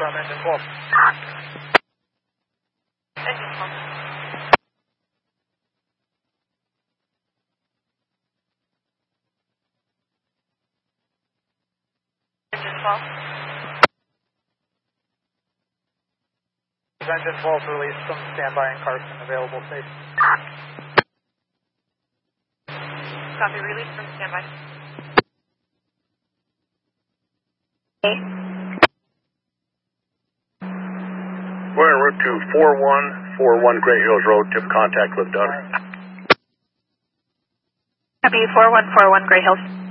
from engine 12. Engine 12. Engine 12. Engine 12 released from standby in Carson, available station. Copy, release from standby. We're en route to 4141 Great Hills Road, tip contact with Doug. Copy, 4141 Great Hills.